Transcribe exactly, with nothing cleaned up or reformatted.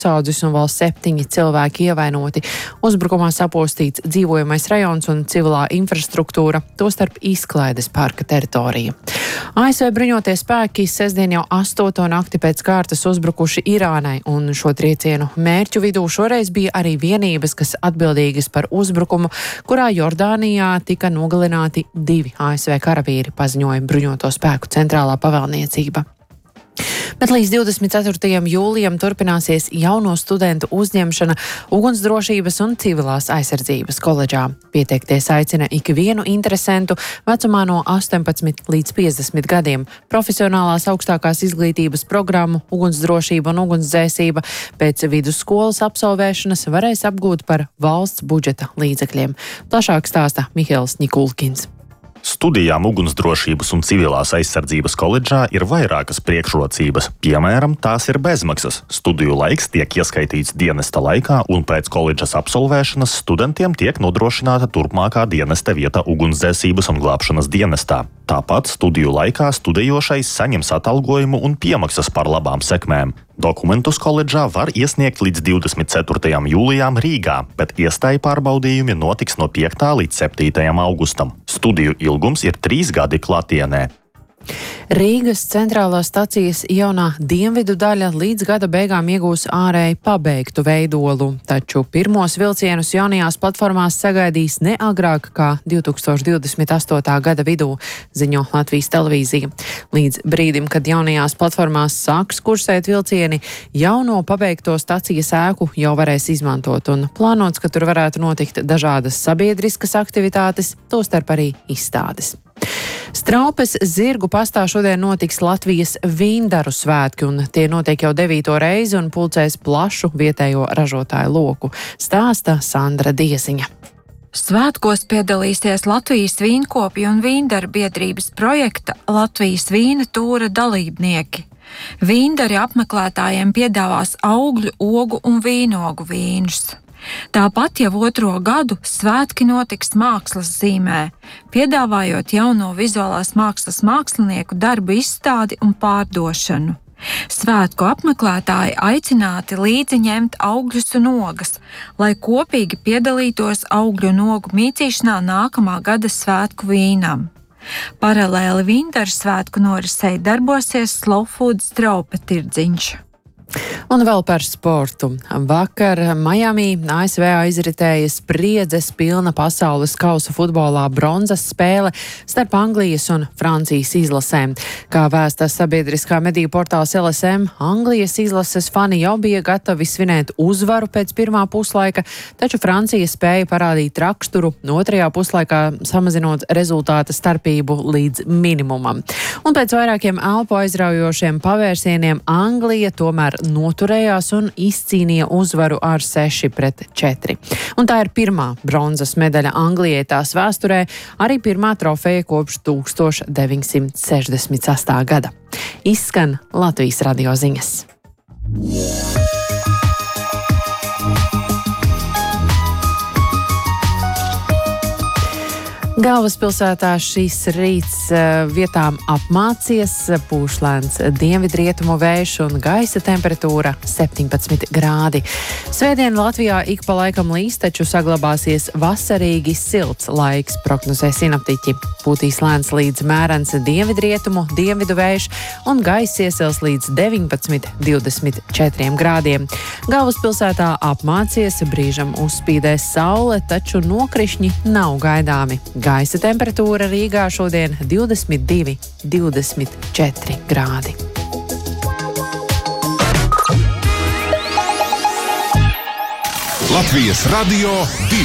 Saudzis un vēl septiņi cilvēki ievainoti. Uzbrukumā sapostīts dzīvojamais rajons un civilā infrastruktūra, tostarp izklaides parka teritorija. A S V bruņotie spēki sestdien jau astoto nakti pēc kārtas uzbrukuši Irānai, un šo triecienu mērķu vidū šoreiz bija arī vienības, kas atbildīgas par uzbrukumu, kurā Jordānijā tika nogalināti divi A S V karavīri, paziņoja bruņoto spēku centrālā pavēlniecība. Bet līdz divdesmit ceturtajam jūlijam turpināsies jauno studentu uzņemšana ugunsdrošības un civilās aizsardzības koledžā. Pieteikties aicina ikvienu interesentu vecumā no astoņpadsmit līdz piecdesmit gadiem. Profesionālās augstākās izglītības programmu ugunsdrošība un ugunsdzēsība pēc vidusskolas absolvēšanas varēs apgūt par valsts budžeta līdzekļiem. Plašāk stāsta Mihails Nikulkins. Studijām ugunsdrošības un civilās aizsardzības koledžā ir vairākas priekšrocības. Piemēram, tās ir bezmaksas. Studiju laiks tiek ieskaitīts dienesta laikā, un pēc koledžas absolvēšanas studentiem tiek nodrošināta turpmākā dienesta vieta ugunsdzēsības un glābšanas dienestā. Tāpat studiju laikā studijošais saņems atalgojumu un piemaksas par labām sekmēm. Dokumentus koledžā var iesniegt līdz divdesmit ceturtajam jūlijam Rīgā, bet iestāju pārbaudījumi notiks no piektā līdz septītajam augustam. Studiju ilgums ir trīs gadi klātienē. Rīgas centrālās stacijas jaunā dienvidu daļa līdz gada beigām iegūs ārēji pabeigtu veidolu, taču pirmos vilcienus jaunajās platformās sagaidīs ne agrāk kā divi tūkstoši divdesmit astotā gada vidū, ziņo Latvijas televīzija. Līdz brīdim, kad jaunajās platformās sāks kursēt vilcieni, jauno pabeigto stacijas ēku jau varēs izmantot, un plānots, ka tur varētu notikt dažādas sabiedriskas aktivitātes, tostarp arī izstādes. Straupes zirgu pastā šodien notiks Latvijas vīndaru svētki, un tie notiek jau devīto reizi un pulcēs plašu vietējo ražotāju loku, stāsta Sandra Diesiņa. Svētkos piedalīsies Latvijas vīnkopju un vīndaru biedrības projekta Latvijas vīna tūra dalībnieki. Vīndari apmeklētājiem piedāvās augļu, ogu un vīnogu vīnus. Tāpat jau otro gadu svētki notiks mākslas zīmē, piedāvājot jauno vizuālās mākslas mākslinieku darbu izstādi un pārdošanu. Svētku apmeklētāji aicināti līdzi ņemt augļus un ogas, lai kopīgi piedalītos augļu un ogu mīcīšanā nākamā gada svētku vīnam. Paralēli vīndaru svētku norisei darbosies Slow Food Straupe tirdziņš. Un vēl par sportu. Vakar Miami A S V aizritēja spriedzes pilna pasaules kausa futbolā bronzas spēle starp Anglijas un Francijas izlasēm. Kā vēsta sabiedriskā mediju portāls L S M, Anglijas izlases fani jau bija gatavi svinēt uzvaru pēc pirmā puslaika, taču Francija spēja parādīt raksturu, otrajā puslaikā samazinot rezultāta starpību līdz minimumam. Un pēc vairākiem elpu aizraujošiem pavērsieniem Anglija tomēr noturējās un izcīnīja uzvaru ar seši pret četri. Un tā ir pirmā bronzas medaļa Anglijai tās vēsturē, arī pirmā trofeja kopš tūkstoš deviņsimt sešdesmit sastā gada. Izskan Latvijas radio ziņas. Galvaspilsētā šīs rīts vietām apmācies, pūš lēns dienvidrietumu vējš un gaisa temperatūra septiņpadsmit grādi. Svētdien Latvijā ik pa laikam līs, taču saglabāsies vasarīgi silts laiks, prognozē sinoptiķi. Pūtīs lēns līdz mērens dienvidrietumu, dienvidu vējš un gaisa iesils līdz deviņpadsmit līdz divdesmit četriem grādiem. Galvaspilsētā apmācies, brīžam uzspīdēs saule, taču nokrišņi nav gaidāmi. Gaisa temperatūra Rīgā šodien divdesmit divi līdz divdesmit četri grādi. Latvijas radio divi.